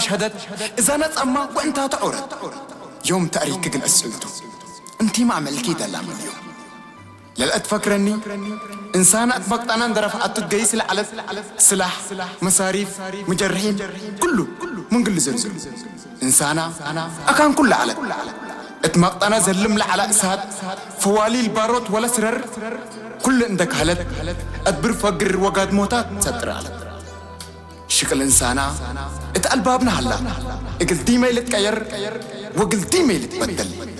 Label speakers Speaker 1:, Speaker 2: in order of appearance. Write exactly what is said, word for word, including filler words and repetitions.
Speaker 1: استشهدت إذا نتأمى وأنت تعرض يوم تأريك قل أسئلته أنتي ما عملكي دلام اليوم للأت فكرني إنسان أتبقت أنا درفعت الجيس على سلاح مصاريف مجرحين كله من كل زلزل إنسانا أكان كله على اتمقت أنا زلم لعلى إسهاد فوالي الباروت ولا سرر كل عندك هلت أدبر فقر وقاد موتات ستر على شكل إنسانا اتقل بابنا هلا اقل دي ميلت كير وقل دي ميلت بدل